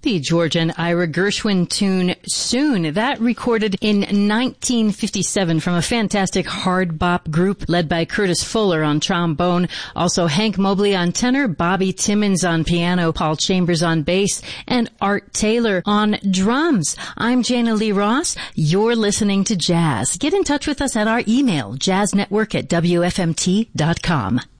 The George and Ira Gershwin tune Soon. That recorded in 1957 from a fantastic hard bop group led by Curtis Fuller on trombone, also Hank Mobley on tenor, Bobby Timmons on piano, Paul Chambers on bass, and Art Taylor on drums. I'm Jana Lee Ross. You're listening to Jazz. Get in touch with us at our email, jazznetwork@wfmt.com.